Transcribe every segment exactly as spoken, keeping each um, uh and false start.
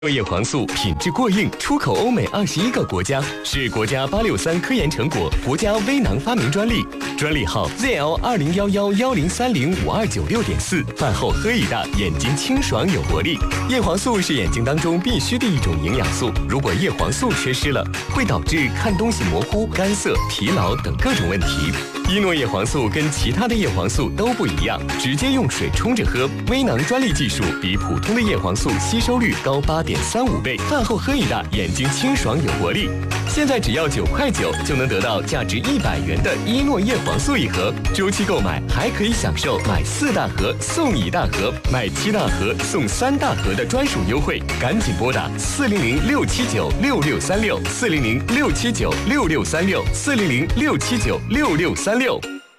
叶黄素品质过硬，出口欧美二十一个国家，是国家八六三科研成果，国家微囊发明专利，专利号 Z L 二零幺幺幺零三零五二九六点四。饭后喝一大，眼睛清爽有活力。叶黄素是眼睛当中必须的一种营养素，如果叶黄素缺失了，会导致看东西模糊、干涩、疲劳等各种问题。伊诺叶黄素跟其他的叶黄素都不一样，直接用水冲着喝，微囊专利技术比普通的叶黄素吸收率高八点三五倍，饭后喝一大，眼睛清爽有活力。现在只要九块九就能得到价值一百元的伊诺叶黄素一盒，周期购买还可以享受买四大盒送一大盒，买七大盒送三大盒的专属优惠，赶紧拨打四零零六七九六六三六四零零六七九六六三六四零零六七九六六三六。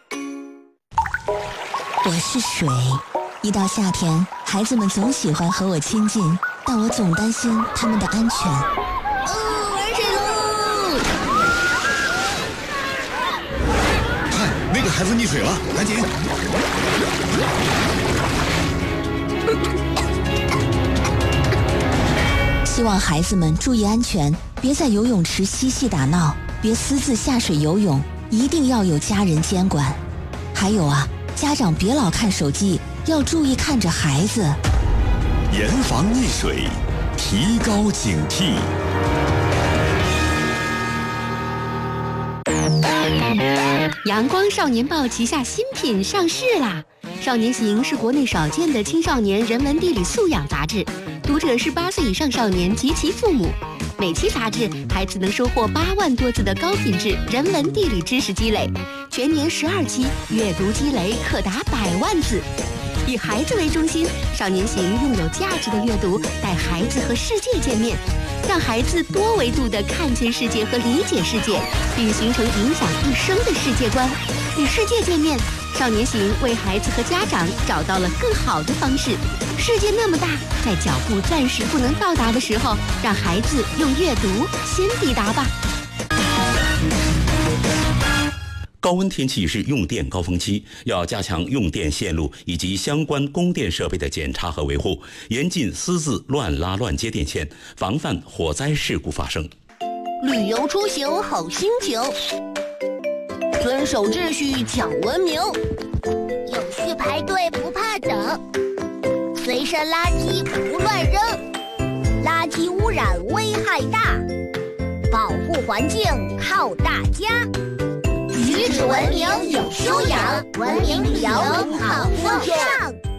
我是水，一到夏天，孩子们总喜欢和我亲近，但我总担心他们的安全。 哦，玩水喽！ 看，那个孩子溺水了，赶紧！ 希望孩子们注意安全，别在游泳池嬉戏打闹，别私自下水游泳，一定要有家人监管。还有啊，家长别老看手机，要注意看着孩子。 严防溺水，提高警惕。 阳光少年报旗下新品上市啦！少年行是国内少见的青少年人文地理素养杂志，读者是八岁以上少年及其父母。每期杂志，孩子能收获八万多字的高品质人文地理知识积累，全年十二期，阅读积累可达百万字。以孩子为中心，少年行用有价值的阅读带孩子和世界见面，让孩子多维度地看见世界和理解世界，并形成影响一生的世界观。与世界见面，少年行为孩子和家长找到了更好的方式。世界那么大，在脚步暂时不能到达的时候，让孩子用阅读先抵达吧。 高温天气是用电高峰期，要加强用电线路以及相关供电设备的检查和维护，严禁私自乱拉乱接电线，防范火灾事故发生。 旅游出行好心情，遵守秩序讲文明， 有序排队不怕等，随身垃圾不乱扔，垃圾污染危害大，保护环境靠大家。举止文明有修养，文明旅游好风尚。